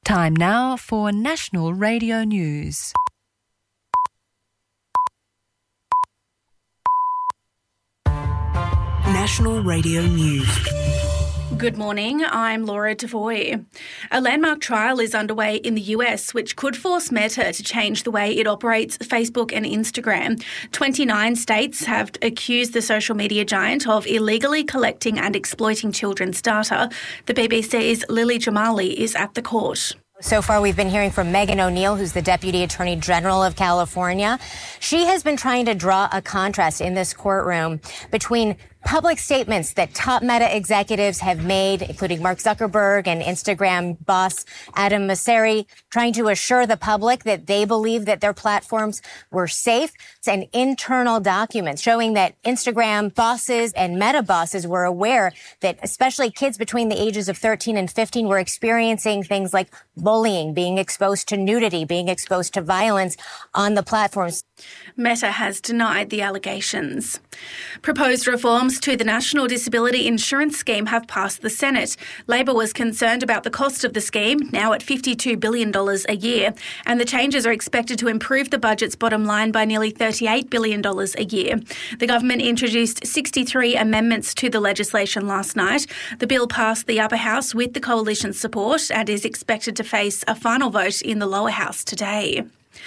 Time now for National Radio News. National Radio News. Good morning, I'm Laura Devoy. A landmark trial is underway in the US which could force Meta to change the way it operates Facebook and Instagram. 29 states have accused the social media giant of illegally collecting and exploiting children's data. The BBC's Lily Jamali is at the court. So far, we've been hearing from Megan O'Neill, who's the Deputy Attorney General of California. She has been trying to draw a contrast in this courtroom between public statements that top Meta executives have made, including Mark Zuckerberg and Instagram boss Adam Mosseri, trying to assure the public that they believe that their platforms were safe, and internal documents showing that Instagram bosses and Meta bosses were aware that especially kids between the ages of 13 and 15 were experiencing things like bullying, being exposed to nudity, being exposed to violence on the platforms. Meta has denied the allegations. Proposed reforms to the National Disability Insurance Scheme have passed the Senate. Labor was concerned about the cost of the scheme, now at $52 billion a year, and the changes are expected to improve the budget's bottom line by nearly $38 billion a year. The government introduced 63 amendments to the legislation last night. The bill passed the upper house with the coalition's support and is expected to face a final vote in the lower house today.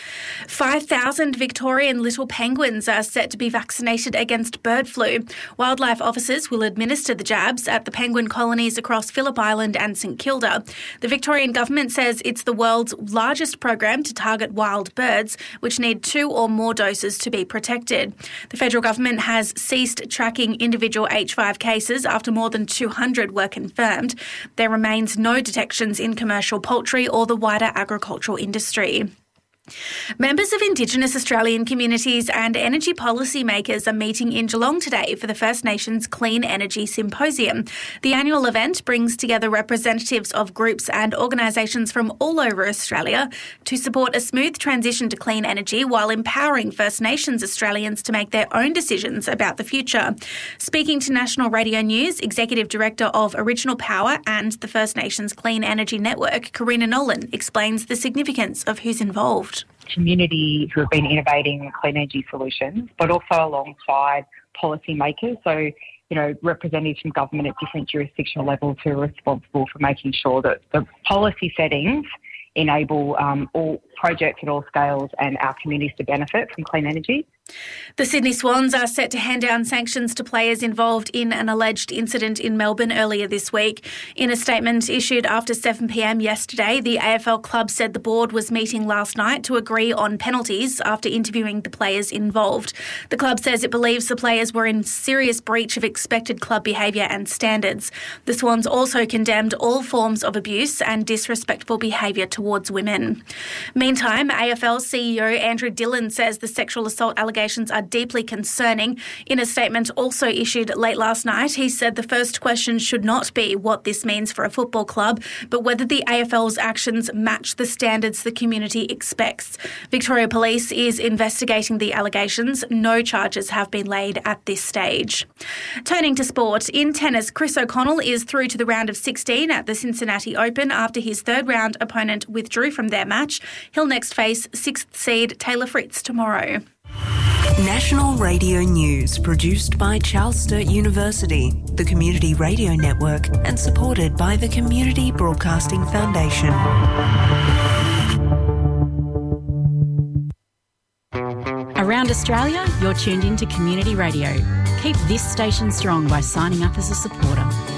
5,000 Victorian little penguins are set to be vaccinated against bird flu. Wildlife officers will administer the jabs at the penguin colonies across Phillip Island and St Kilda. The Victorian government says it's the world's largest program to target wild birds, which need 2 or more doses to be protected. The federal government has ceased tracking individual H5 cases after more than 200 were confirmed. There remains no detections in commercial poultry or the wider agricultural industry. Members of Indigenous Australian communities and energy policymakers are meeting in Geelong today for the First Nations Clean Energy Symposium. The annual event brings together representatives of groups and organisations from all over Australia to support a smooth transition to clean energy while empowering First Nations Australians to make their own decisions about the future. Speaking to National Radio News, Executive Director of Original Power and the First Nations Clean Energy Network, Karina Nolan, explains the significance of who's involved. Community who have been innovating clean energy solutions, but also alongside policymakers. So, representatives from government at different jurisdictional levels who are responsible for making sure that the policy settings enable all projects at all scales and our communities to benefit from clean energy. The Sydney Swans are set to hand down sanctions to players involved in an alleged incident in Melbourne earlier this week. In a statement issued after 7 p.m. yesterday, the AFL club said the board was meeting last night to agree on penalties after interviewing the players involved. The club says it believes the players were in serious breach of expected club behaviour and standards. The Swans also condemned all forms of abuse and disrespectful behaviour towards women. Meantime, AFL CEO Andrew Dillon says the sexual assault allegations are deeply concerning. In a statement also issued late last night, he said the first question should not be what this means for a football club, but whether the AFL's actions match the standards the community expects. Victoria Police is investigating the allegations. No charges have been laid at this stage. Turning to sport, in tennis, Chris O'Connell is through to the round of 16 at the Cincinnati Open after his third-round opponent withdrew from their match. He'll next face 6th seed Taylor Fritz tomorrow. National Radio News, produced by Charles Sturt University, the Community Radio Network, and supported by the Community Broadcasting Foundation. Around Australia, you're tuned into Community Radio. Keep this station strong by signing up as a supporter.